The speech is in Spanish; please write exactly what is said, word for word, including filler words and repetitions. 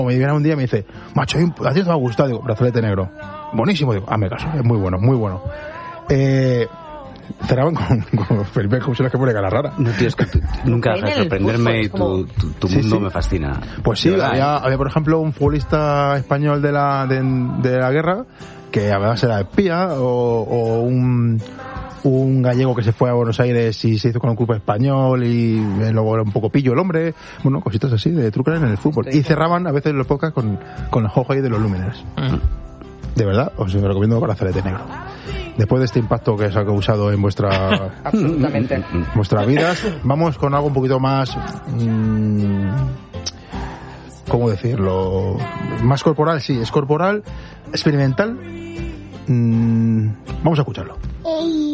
Me viene un día y me dice, macho, a ti te va a gustar, digo, brazalete negro. Buenísimo, digo, hazme caso, es muy bueno, muy bueno. Eh, cerraban con, con Felipe, como si las que pone cara rara. No, tío, es que tú, nunca dejas de sorprenderme y tu, tu, tu sí, mundo sí. me fascina. Pues sí, había, había, por ejemplo, un futbolista español de la, de, de la guerra, que además era espía, o, o un... un gallego que se fue a Buenos Aires y se hizo con un club español y luego era un poco pillo el hombre, bueno, cositas así de trucar en el fútbol. Y cerraban a veces los podcasts con, con el jojo ahí de los Lúmenes. Mm. De verdad, os recomiendo Brazalete Negro. Después de este impacto que os ha causado en vuestra absolutamente vuestras vidas, vamos con algo un poquito más mmm, ¿cómo decirlo? Más corporal, sí, es corporal, experimental. Mmm, vamos a escucharlo.